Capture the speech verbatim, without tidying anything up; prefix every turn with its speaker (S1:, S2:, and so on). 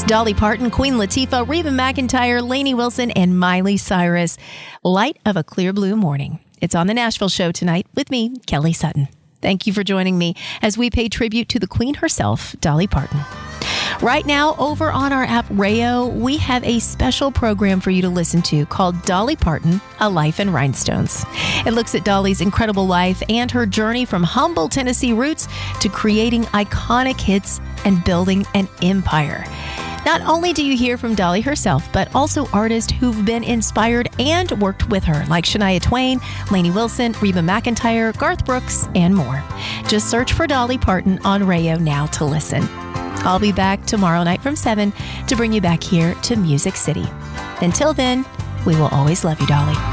S1: Dolly Parton, Queen Latifah, Reba McEntire, Lainey Wilson, and Miley Cyrus. Light of a Clear Blue Morning. It's on the Nashville Show tonight with me, Kelly Sutton. Thank you for joining me as we pay tribute to the Queen herself, Dolly Parton. Right now, over on our app Rayo, we have a special program for you to listen to called Dolly Parton, A Life in Rhinestones. It looks at Dolly's incredible life and her journey from humble Tennessee roots to creating iconic hits and building an empire. Not only do you hear from Dolly herself, but also artists who've been inspired and worked with her, like Shania Twain, Lainey Wilson, Reba McEntire, Garth Brooks, and more. Just search for Dolly Parton on Rayo now to listen. I'll be back tomorrow night from seven to bring you back here to Music City. Until then, we will always love you, Dolly.